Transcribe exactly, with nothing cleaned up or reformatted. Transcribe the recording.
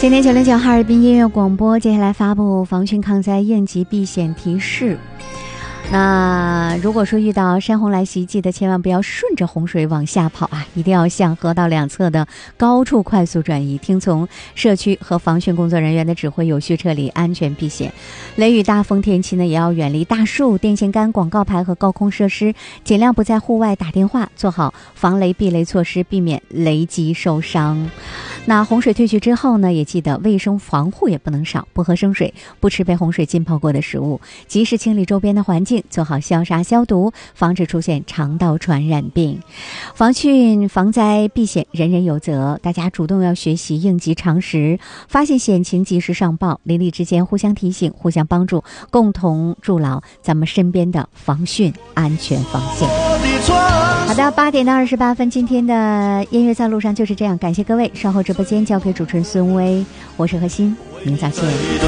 今天九零九哈尔滨音乐广播，接下来发布防汛抗灾应急避险提示。那如果说遇到山洪来袭，记得千万不要顺着洪水往下跑啊，一定要向河道两侧的高处快速转移，听从社区和防汛工作人员的指挥，有序撤离，安全避险。雷雨大风天气呢，也要远离大树、电线杆、广告牌和高空设施，尽量不在户外打电话，做好防雷避雷措施，避免雷击受伤。那洪水退去之后呢，也记得卫生防护也不能少，不喝生水，不吃被洪水浸泡过的食物，及时清理周边的环境，做好消杀消毒，防止出现肠道传染病。防汛防灾避险人人有责，大家主动要学习应急常识，发现险情及时上报，邻里之间互相提醒，互相帮助，共同筑牢咱们身边的防汛安全防线。好的，八点到二十八分，今天的音乐在路上就是这样，感谢各位，稍后直播间交给主持人孙威，我是何欣，明早见。